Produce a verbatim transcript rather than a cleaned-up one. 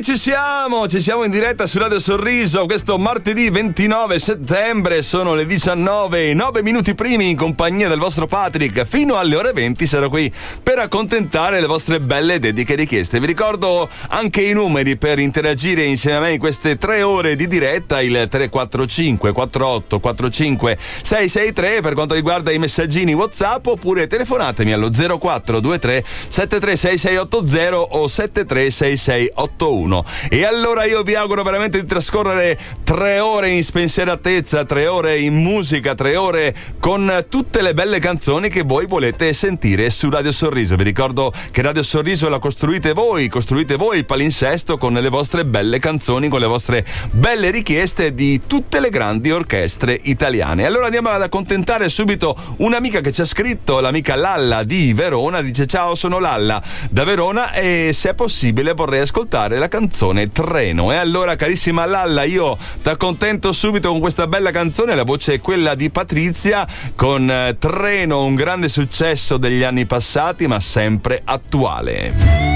Sì, ci siamo, ci siamo in diretta su Radio Sorriso questo martedì ventinove settembre, sono le diciannove, nove minuti primi in compagnia del vostro Patrick. Fino alle ore venti sarò qui per accontentare le vostre belle dediche richieste. Vi ricordo anche i numeri per interagire insieme a me in queste tre ore di diretta, il tre quattro cinque quattro otto quattro cinque sei sei tre per quanto riguarda i messaggini WhatsApp, oppure telefonatemi allo zero quattro due tre sette tre sei sei otto zero o sette tre sei sei otto uno. E allora io vi auguro veramente di trascorrere tre ore in spensieratezza, tre ore in musica, tre ore con tutte le belle canzoni che voi volete sentire su Radio Sorriso. Vi ricordo che Radio Sorriso la costruite voi, costruite voi il palinsesto con le vostre belle canzoni, con le vostre belle richieste di tutte le grandi orchestre italiane. Allora andiamo ad accontentare subito un'amica che ci ha scritto, l'amica Lalla di Verona. Dice: ciao, sono Lalla da Verona e se è possibile vorrei ascoltare la canzone Treno. E allora, carissima Lalla, io ti accontento subito con questa bella canzone. La voce è quella di Patrizia con Treno, un grande successo degli anni passati ma sempre attuale.